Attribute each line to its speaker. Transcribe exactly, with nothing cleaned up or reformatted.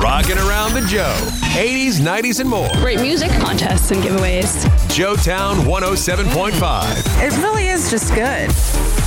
Speaker 1: Rocking around the Joe. eighties, nineties, and more.
Speaker 2: Great music, contests, and giveaways.
Speaker 1: Joe Town one oh seven point five.
Speaker 3: It really is just good.